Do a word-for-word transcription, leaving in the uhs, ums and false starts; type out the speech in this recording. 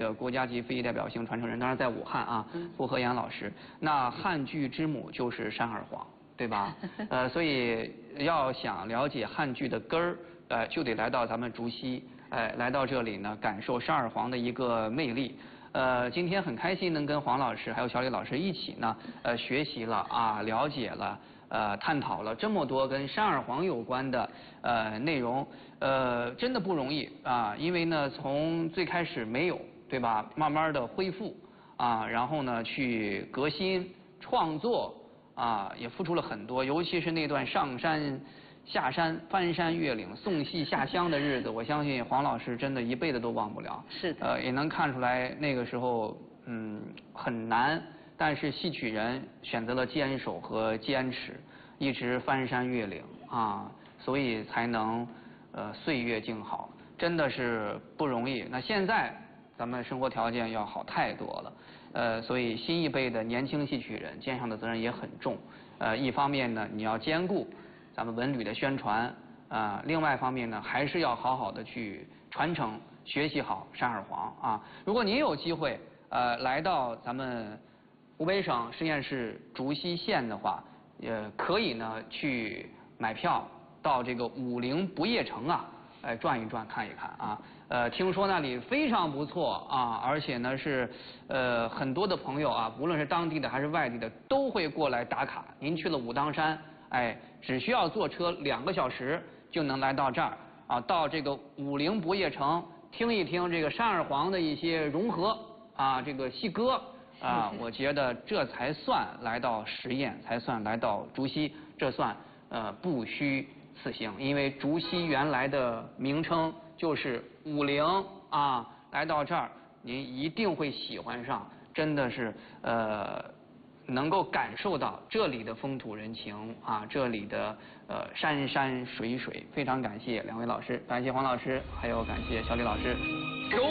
的国家级非遗代表性传承人，当然在武汉啊，傅和岩老师。那汉剧之母就是山二黄，对吧？呃，所以要想了解汉剧的根儿，呃，就得来到咱们竹溪，哎、呃，来到这里呢，感受山二黄的一个魅力。呃，今天很开心能跟黄老师还有小李老师一起呢，呃，学习了啊，了解了。呃，探讨了这么多跟山二黄有关的呃内容，呃，真的不容易啊，因为呢，从最开始没有，对吧？慢慢的恢复啊，然后呢，去革新创作啊，也付出了很多，尤其是那段上山下山、翻山越岭、送戏下乡的日子，我相信黄老师真的一辈子都忘不了。 是的。 呃，也能看出来那个时候，嗯，很难。但是戏曲人选择了坚守和坚持，一直翻山越岭啊，所以才能呃岁月静好，真的是不容易。那现在咱们生活条件要好太多了，呃，所以新一辈的年轻戏曲人肩上的责任也很重。呃，一方面呢，你要兼顾咱们文旅的宣传啊、呃，另外一方面呢，还是要好好的去传承、学习好山二黄啊。如果您有机会呃来到咱们湖北省十堰市竹溪县的话，呃，可以呢去买票到这个武陵不夜城啊，哎转一转看一看啊。呃，听说那里非常不错啊，而且呢是呃很多的朋友啊，无论是当地的还是外地的，都会过来打卡。您去了武当山，哎，只需要坐车两个小时就能来到这儿啊，到这个武陵不夜城听一听这个山二黄的一些融合啊，这个戏歌。啊，我觉得这才算来到十堰，才算来到竹溪，这算呃不虚此行。因为竹溪原来的名称就是武陵啊，来到这儿您一定会喜欢上，真的是呃能够感受到这里的风土人情啊，这里的呃山山水水。非常感谢两位老师，感谢黄老师，还有感谢小李老师。